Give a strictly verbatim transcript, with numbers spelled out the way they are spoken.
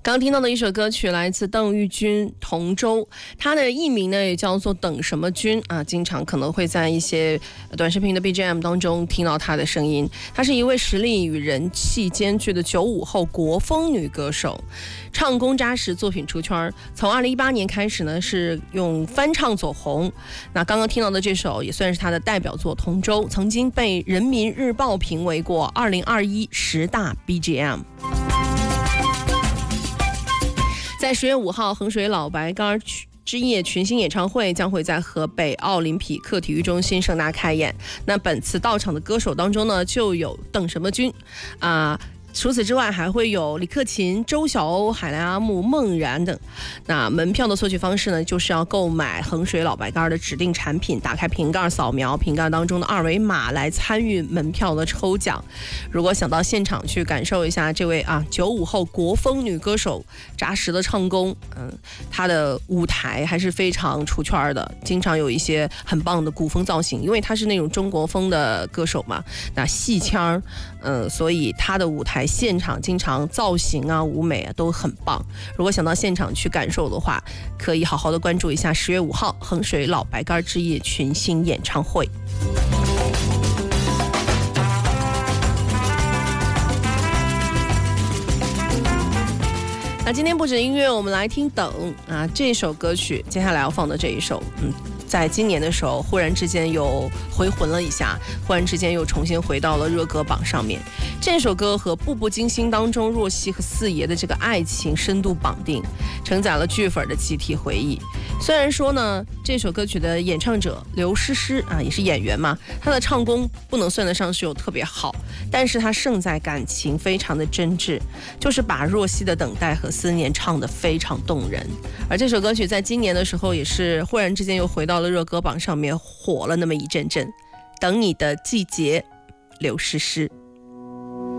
刚听到的一首歌曲来自邓玉君《同舟》，它的艺名呢也叫做等什么君啊，经常可能会在一些短视频的 B G M 当中听到她的声音。她是一位实力与人气兼具的九五后国风女歌手，唱功扎实，作品出圈。从二零一八年开始呢，是用翻唱走红。那刚刚听到的这首也算是她的代表作《同舟》，曾经被人民日报评为过二零二一十大 B G M。在十月五号，衡水老白干之夜群星演唱会将会在河北奥林匹克体育中心盛大开演。那本次到场的歌手当中呢，就有邓什么君啊。除此之外，还会有李克勤、周晓鸥、海莱阿木、孟然等。那门票的索取方式呢，就是要购买衡水老白干的指定产品，打开瓶盖，扫描瓶盖当中的二维码来参与门票的抽奖。如果想到现场去感受一下这位啊九五后国风女歌手扎实的唱功，嗯，她的舞台还是非常出圈的，经常有一些很棒的古风造型，因为她是那种中国风的歌手嘛，那戏腔，嗯，所以她的舞台现场经常造型啊、舞美啊都很棒。如果想到现场去感受的话，可以好好的关注一下十月五号衡水老白干之夜群星演唱会。那今天不止音乐，我们来听等啊这首歌曲，接下来要放的这一首，嗯。在今年的时候，忽然之间又回魂了一下，忽然之间又重新回到了热歌榜上面。这首歌和《步步惊心》当中若曦和四爷的这个爱情深度绑定，承载了剧粉的集体回忆。虽然说呢，这首歌曲的演唱者刘诗诗啊，也是演员嘛，她的唱功不能算得上是有特别好，但是她胜在感情非常的真挚，就是把若曦的等待和思念唱得非常动人。而这首歌曲在今年的时候，也是忽然之间又回到了热歌榜上面，火了那么一阵阵。等你的季节，刘诗诗。